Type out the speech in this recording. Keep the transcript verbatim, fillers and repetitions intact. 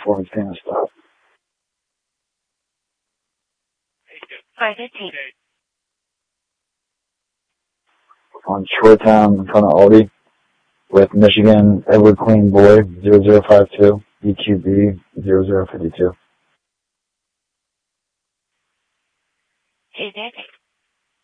before it's going to stop. five fifteen. On Shoretown in front of Aldi with Michigan Edward Queen Boy zero zero five two E Q B zero zero five two. Two